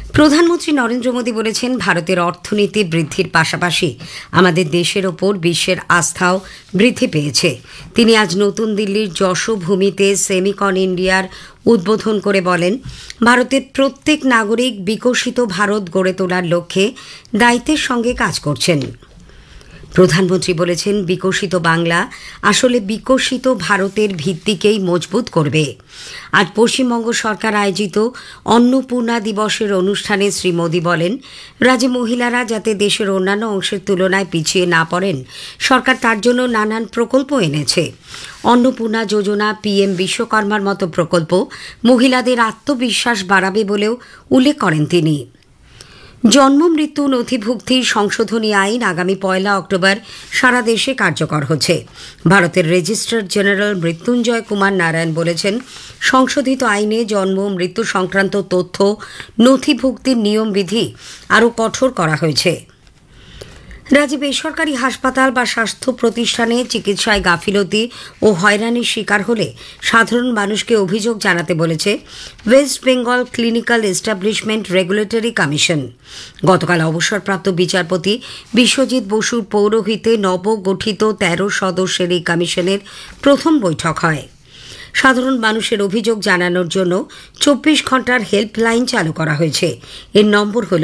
প্রধানমন্ত্রী নরেন্দ্র মোদী বলেছেন, ভারতের অর্থনীতি বৃদ্ধির পাশাপাশি আমাদের দেশের ওপর বিশ্বের আস্থাও বৃদ্ধি পেয়েছে। তিনি আজ নতুন দিল্লির যশোভূমিতে সেমিকন ইন্ডিয়ার উদ্বোধন করে বলেন, ভারতের প্রত্যেক নাগরিক বিকশিত ভারত গড়ে তোলার লক্ষ্যে দায়িত্বের সঙ্গে কাজ করছেন। প্রধানমন্ত্রী বলেছেন, বিকশিত বাংলা আসলে বিকশিত ভারতের ভিত্তিকেই মজবুত করবে। আজ পশ্চিমবঙ্গ সরকার আয়োজিত অন্নপূর্ণা দিবসের অনুষ্ঠানে শ্রী মোদী বলেন, রাজ্যে মহিলারা যাতে দেশের অন্যান্য অংশের তুলনায় পিছিয়ে না পড়েন, সরকার তার জন্য নানান প্রকল্প এনেছে। অন্নপূর্ণা যোজনা, পিএম বিশ্বকর্মার মতো প্রকল্প মহিলাদের আত্মবিশ্বাস বাড়াবে বলেও উল্লেখ করেন তিনি। জন্ম মৃত্যু নথিভুক্তি সংশোধনী আইন আগামী 1 অক্টোবর সারা দেশে কার্যকর হচ্ছে। ভারতের রেজিস্ট্রার জেনারেল মৃত্যুঞ্জয় কুমার নারায়ণ বলেছেন, সংশোধিত আইনে জন্ম মৃত্যু সংক্রান্ত তথ্য নথিভুক্তির নিয়মবিধি আরও কঠোর করা হয়েছে। রাজ্যে বেসরকারি হাসপাতাল বা স্বাস্থ্য প্রতিষ্ঠানে চিকিৎসায় গাফিলতি ও হয়রানির শিকার হলে সাধারণ মানুষকে অভিযোগ জানাতে বলেছে West Bengal clinical establishment regulatory commission. গতকাল অবসরপ্রাপ্ত বিচারপতি বিশ্বজিৎ বসুর পৌরোহিত্যে নবগঠিত 13 সদস্যের এই কমিশনের প্রথম বৈঠক হয়। সাধারণ মানুষের অভিযোগ জানানোর জন্য 24 ঘন্টার হেল্পলাইন চালু করা হয়েছে। এর নম্বর হল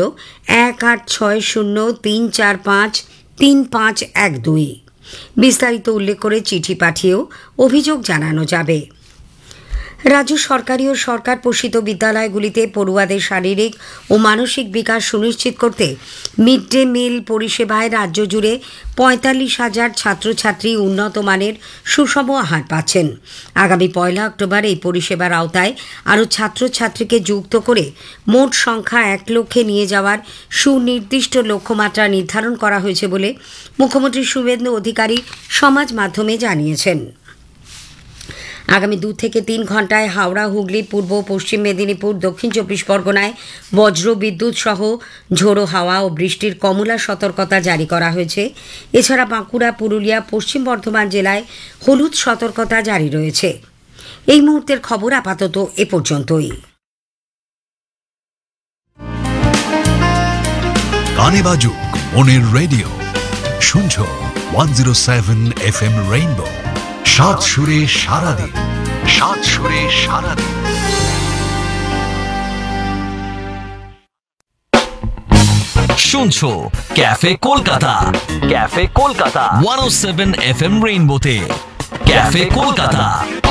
186034535512। বিস্তারিত উল্লেখ করে চিঠি পাঠিয়েও অভিযোগ জানানো যাবে। রাজ্য সরকারি ও সরকার পোষিত বিদ্যালয়গুলিতে পড়ুয়াদের শারীরিক ও মানসিক বিকাশ সুনিশ্চিত করতে মিড ডে মিল পরিষেবায় রাজ্য জুড়ে 45,000 ছাত্রছাত্রী উন্নত মানের সুষম আহার পাচ্ছেন। আগামী 1 অক্টোবর এই পরিষেবার আওতায় আরও ছাত্রছাত্রীকে যুক্ত করে মোট সংখ্যা 1 লক্ষে নিয়ে যাওয়ার সুনির্দিষ্ট লক্ষ্যমাত্রা নির্ধারণ করা হয়েছে বলে মুখ্যমন্ত্রী শুভেন্দু অধিকারী সমাজ মাধ্যমে জানিয়েছেন। আগামী 2 থেকে 3 ঘন্টায় হাওড়া, হুগলি, পূর্ব পশ্চিম মেদিনীপুর, দক্ষিণ 24 পরগনায় বজ্র বিদ্যুৎ সহ ঝোড়ো হাওয়া ও বৃষ্টির কমলা সতর্কতা জারি করা হয়েছে। এছাড়া বাঁকুড়া, পুরুলিয়া, পশ্চিম বর্ধমান জেলায় হলুদ সতর্কতা জারি রয়েছে। এই মুহূর্তের খবর আপাতত এ পর্যন্তই। গানে বাজুক মনের রেডিও, শুনছো 107 FM রেইনবো। 7 সুরে সারাদিন, 7 সুরে সারাদিন। শুনছো cafe Kolkata, cafe Kolkata 107 FM রেইনবোতে। Cafe Kolkata.